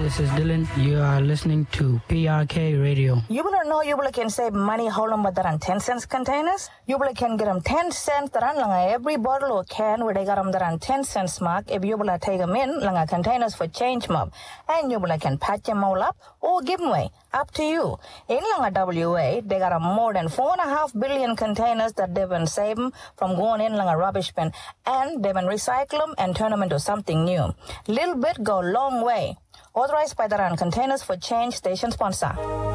this is Dylan. You are listening to PRK Radio. You will know you can save money how long but around 10 cents containers. You can get them 10 cents every bottle or can where they got them around 10 cents mark if you will take them in containers for change mob. And you can patch them all up or give them away. Up to you. In WA, they got more than 4.5 billion containers that they've been saving from going in a rubbish bin, and they've been recycle them and turn them into something new. Little bit go a long way. Authorized by the Containers for Change station sponsor.